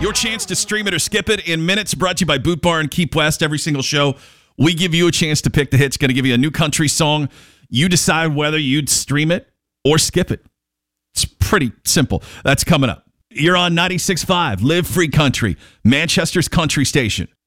Your chance to stream it or skip it in minutes. Brought to you by Boot Bar and Keep West. Every single show, we give you a chance to pick the hits. Going to give you a new country song. You decide whether you'd stream it or skip it. It's pretty simple. That's coming up. You're on 96.5, Live Free Country, Manchester's country station.